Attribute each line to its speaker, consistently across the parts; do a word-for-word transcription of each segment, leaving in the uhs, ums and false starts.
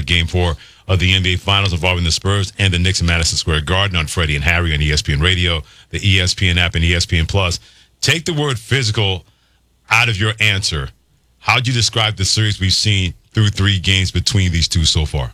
Speaker 1: Game Four of the N B A Finals involving the Spurs and the Knicks in Madison Square Garden on Freddie and Harry on E S P N Radio, the E S P N app, and E S P N Plus. Take the word physical out of your answer. How'd you describe the series we've seen through three games between these two so far?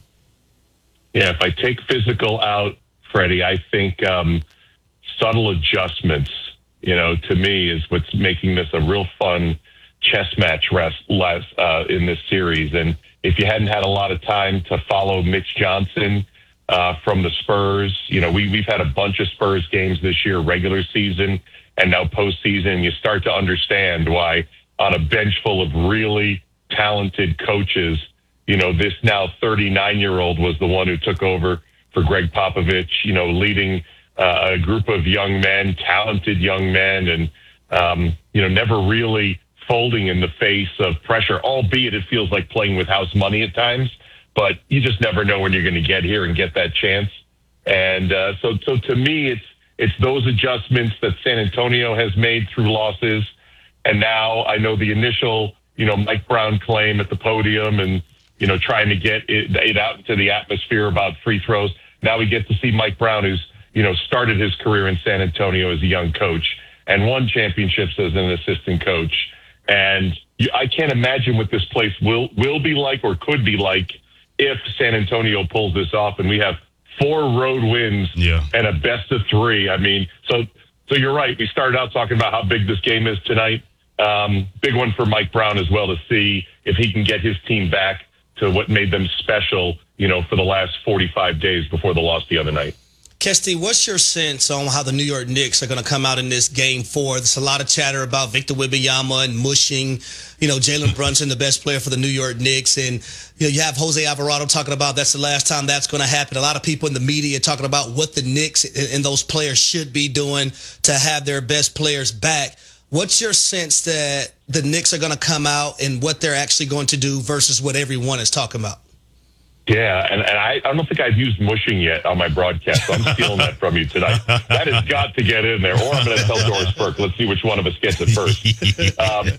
Speaker 2: Yeah, if I take physical out, Freddie, I think um, subtle adjustments, you know, to me is what's making this a real fun chess match rest, less, uh, in this series. And if you hadn't had a lot of time to follow Mitch Johnson uh, from the Spurs, you know, we, we've had a bunch of Spurs games this year, regular season and now postseason. You start to understand why on a bench full of really talented coaches, you know, this now thirty-nine-year-old was the one who took over for Greg Popovich, you know, leading uh, a group of young men, talented young men, and, um, you know, never really folding in the face of pressure, albeit it feels like playing with house money at times, but you just never know when you're going to get here and get that chance. And uh, so, so to me, it's it's those adjustments that San Antonio has made through losses. And now I know the initial, you know, Mike Brown claim at the podium and, you know, trying to get it, it out into the atmosphere about free throws. Now we get to see Mike Brown, who's, you know, started his career in San Antonio as a young coach and won championships as an assistant coach. And you, I can't imagine what this place will, will be like or could be like if San Antonio pulls this off and we have four road wins
Speaker 1: yeah.
Speaker 2: and a best of three. I mean, so, so you're right. We started out talking about how big this game is tonight. Um, big one for Mike Brown as well to see if he can get his team back to what made them special, you know, for the last forty-five days before the loss the other night.
Speaker 3: Kesty, what's your sense on how the New York Knicks are going to come out in this game four? There's a lot of chatter about Victor Wembanyama and mushing, you know, Jalen Brunson, the best player for the New York Knicks. And, you know, you have Jose Alvarado talking about that's the last time that's going to happen. A lot of people in the media talking about what the Knicks and those players should be doing to have their best players back. What's your sense that the Knicks are going to come out and what they're actually going to do versus what everyone is talking about?
Speaker 2: Yeah, and, and I, I don't think I've used mushing yet on my broadcast, so I'm stealing that from you tonight. That has got to get in there, or I'm going to tell Doris Burke. Let's see which one of us gets it first. Um,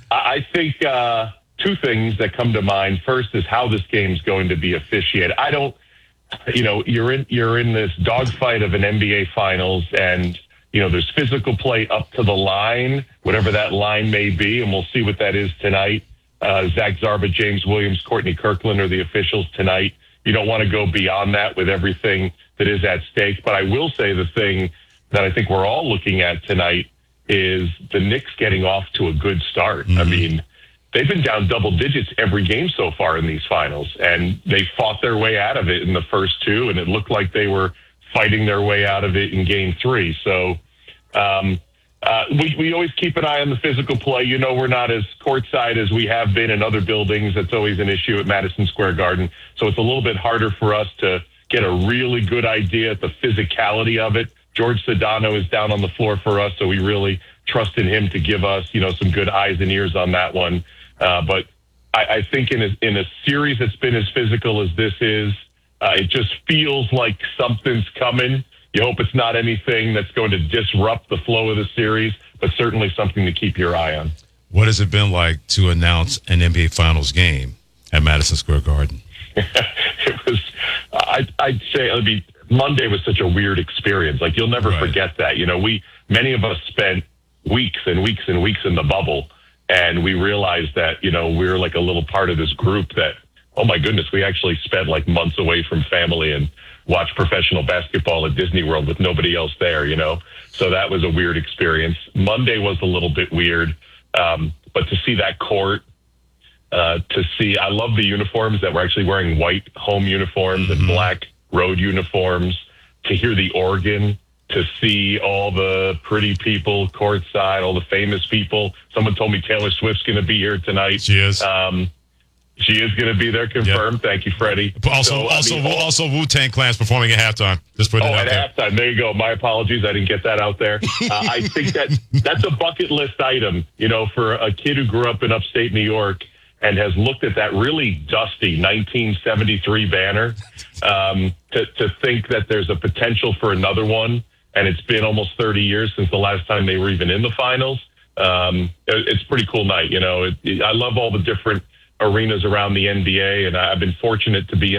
Speaker 2: I think uh, two things that come to mind. First is how this game's going to be officiated. I don't, you know, you're in you're in this dogfight of an N B A Finals, and you know, there's physical play up to the line, whatever that line may be, and we'll see what that is tonight. Uh, Zach Zarba, James Williams, Courtney Kirkland are the officials tonight. You don't want to go beyond that with everything that is at stake. But I will say the thing that I think we're all looking at tonight is the Knicks getting off to a good start. Mm-hmm. I mean, they've been down double digits every game so far in these finals, and they fought their way out of it in the first two, and it looked like they were fighting their way out of it in game three. So um, uh, we, we always keep an eye on the physical play. You know, we're not as courtside as we have been in other buildings. That's always an issue at Madison Square Garden. So it's a little bit harder for us to get a really good idea at the physicality of it. George Sedano is down on the floor for us, so we really trust in him to give us, you know, some good eyes and ears on that one. Uh, but I, I think in a, in a series that's been as physical as this is, Uh, it just feels like something's coming. You hope it's not anything that's going to disrupt the flow of the series, but certainly something to keep your eye on.
Speaker 1: What has it been like to announce an N B A Finals game at Madison Square Garden?
Speaker 2: It was, I'd, I'd say, I mean, Monday was such a weird experience. Like, you'll never
Speaker 1: right.
Speaker 2: forget that. You know, we, many of us spent weeks and weeks and weeks in the bubble, and we realized that, you know, we're like a little part of this group that, oh my goodness, we actually spent like months away from family and watched professional basketball at Disney World with nobody else there, you know? So that was a weird experience. Monday was a little bit weird. Um, but to see that court, uh, to see, I love the uniforms that we're actually wearing white home uniforms mm-hmm. and black road uniforms, to hear the organ, to see all the pretty people courtside, all the famous people. Someone told me Taylor Swift's going to be here tonight.
Speaker 1: She is.
Speaker 2: Um, She is going to be there, confirmed. Yep. Thank you, Freddie.
Speaker 1: Also, so, also, I mean, also, Wu-Tang Clan's performing at halftime. Just putting
Speaker 2: oh,
Speaker 1: it out
Speaker 2: at
Speaker 1: there.
Speaker 2: halftime. There you go. My apologies. I didn't get that out there. Uh, I think that that's a bucket list item, you know, for a kid who grew up in upstate New York and has looked at that really dusty nineteen seventy-three banner um, to, to think that there's a potential for another one. And it's been almost thirty years since the last time they were even in the finals. Um, it, it's a pretty cool night. You know, it, it, I love all the different arenas around the N B A, and I've been fortunate to be